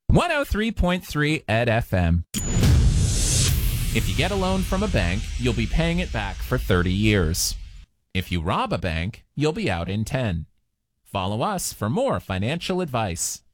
103.3 Ed FM. If you get a loan from a bank, you'll be paying it back for 30 years. If you rob a bank, you'll be out in 10. Follow us for more financial advice.